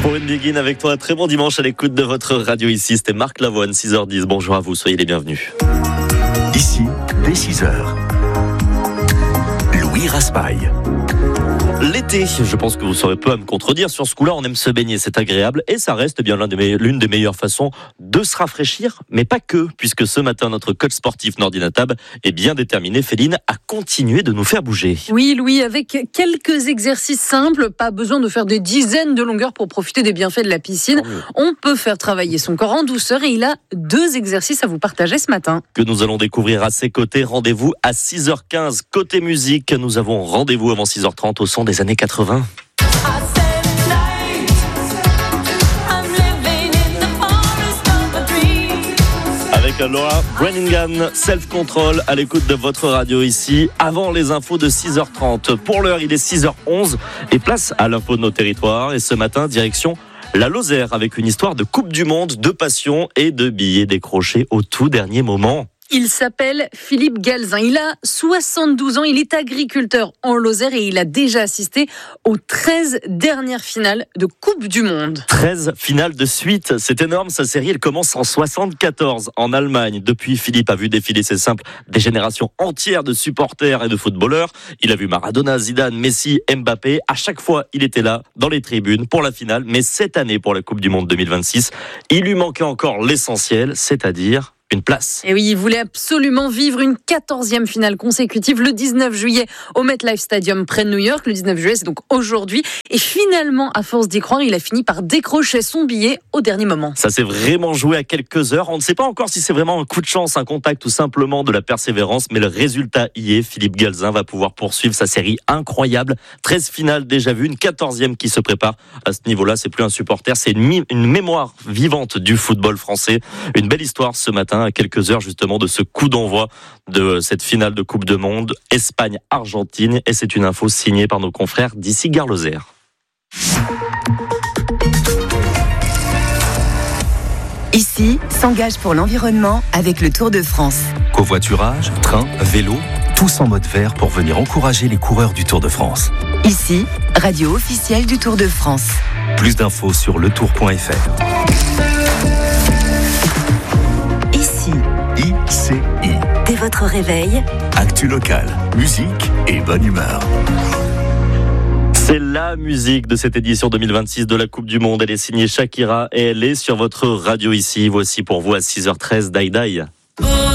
Pour une begin avec toi, très bon dimanche à l'écoute de votre radio ici. C'était Marc Lavoine, 6h10. Bonjour à vous, soyez les bienvenus. Ici, dès 6h, Louis Raspail. L'été, je pense que vous saurez peu à me contredire. Sur ce coup-là, on aime se baigner, c'est agréable. Et ça reste bien l'une des meilleures façons de se rafraîchir. Mais pas que, puisque ce matin, notre coach sportif Nordin Atab est bien déterminé, Féline, à continuer de nous faire bouger. Oui, Louis, avec quelques exercices simples, pas besoin de faire des dizaines de longueurs pour profiter des bienfaits de la piscine. On peut faire travailler son corps en douceur et il a 2 exercices à vous partager ce matin. Que nous allons découvrir à ses côtés. Rendez-vous à 6h15. Côté musique, nous avons rendez-vous avant 6h30 au son des années 80. Avec Laura Branigan, Self Control à l'écoute de votre radio ici, avant les infos de 6h30. Pour l'heure, il est 6h11 et place à l'info de nos territoires. Et ce matin, direction la Lozère avec une histoire de Coupe du Monde, de passion et de billets décrochés au tout dernier moment. Il s'appelle Philippe Galzin. Il a 72 ans, il est agriculteur en Lozère et il a déjà assisté aux 13 dernières finales de Coupe du Monde. 13 finales de suite, c'est énorme. Sa série, elle commence en 74 en Allemagne. Depuis, Philippe a vu défiler, c'est simple, des générations entières de supporters et de footballeurs. Il a vu Maradona, Zidane, Messi, Mbappé. À chaque fois, il était là, dans les tribunes, pour la finale. Mais cette année, pour la Coupe du Monde 2026, il lui manquait encore l'essentiel, c'est-à-dire une place. Et oui, il voulait absolument vivre une 14e finale consécutive le 19 juillet au MetLife Stadium près de New York. Le 19 juillet, c'est donc aujourd'hui. Et finalement, à force d'y croire, il a fini par décrocher son billet au dernier moment. Ça s'est vraiment joué à quelques heures. On ne sait pas encore si c'est vraiment un coup de chance, un contact ou simplement de la persévérance. Mais le résultat y est. Philippe Galzin va pouvoir poursuivre sa série incroyable. 13 finales déjà vues, une 14e qui se prépare. À ce niveau-là, c'est plus un supporter, c'est une mémoire vivante du football français. Une belle histoire ce matin, à quelques heures justement de ce coup d'envoi de cette finale de Coupe du Monde Espagne-Argentine, et c'est une info signée par nos confrères d'ici Gare Lozère. Ici, s'engage pour l'environnement avec le Tour de France. Covoiturage, train, vélo, tous en mode vert pour venir encourager les coureurs du Tour de France. Ici, radio officielle du Tour de France. Plus d'infos sur letour.fr. ICI. Dès votre réveil, Actu locale, musique et bonne humeur. C'est la musique de cette édition 2026 de la Coupe du Monde. Elle est signée Shakira et elle est sur votre radio ici. Voici pour vous à 6h13 Dai Dai.